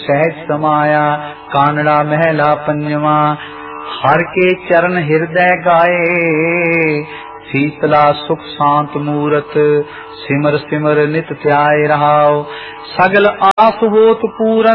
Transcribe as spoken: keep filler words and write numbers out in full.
सहज समाया कानड़ा महला पंजवा। हर के चरण हृदय गाए शीतला सुख शांत मूरत। सिमर सिमर नित ध्याय रहाओ सगल आस होत पूरन